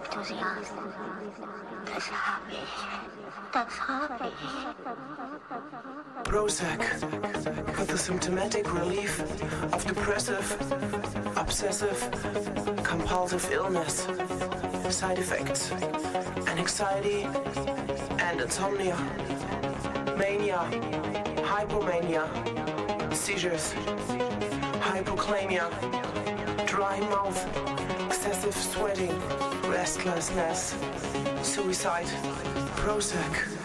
Enthusiast. Das hab ich. Prozac, for the symptomatic relief of depressive, obsessive, compulsive illness, side effects, anxiety and insomnia, mania, hypomania, seizures, hypoclamia, dry mouth, excessive sweating, restlessness, suicide. Prozac.